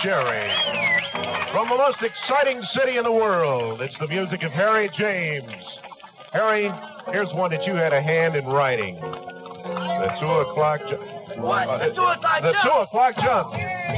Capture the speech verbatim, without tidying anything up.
Sherry. From the most exciting city in the world, it's the music of Harry James. Harry, here's one that you had a hand in writing. The two o'clock jump. What? The two o'clock the jump? The two o'clock jump.